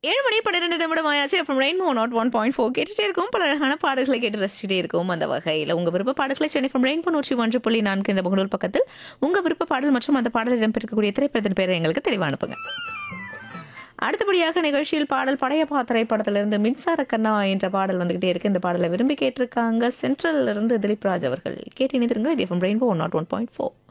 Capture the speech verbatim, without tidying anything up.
ஏழு மணி பன்னிரண்டு நிமிடம் ஆயாச்சு. FM rainbow not one point four கேட்டுட்டே இருக்கும். பல அழகான பாடல்களை கேட்டு ரசிச்சுட்டே இருக்கும். அந்த வகையில் உங்கள் விருப்ப பாடல்களை சென்னை எஃப்எம் ரெயின்போ நூற்றி ஒன்று புள்ளி நான்கு என்ற முகநூல் பக்கத்தில் உங்கள் விருப்ப பாடல் மற்றும் அந்த பாடல் இடம்பெறக்கூடிய திரைப்படத்தின் பேரை எங்களுக்கு தெளிவாக அனுப்புங்க. அடுத்தபடியாக நிகழ்ச்சியில் பாடல் படையப்பா திரைப்படத்திலிருந்து மின்சார கண்ணா என்ற பாடல் வந்துகிட்டே இருக்கு. இந்த பாடலை விரும்பி கேட்டிருக்காங்க சென்ட்ரல்ல இருந்து திலீப் ராஜ் அவர்கள். கேட்டு இணைந்திருங்கள். இது FM rainbow not one point four.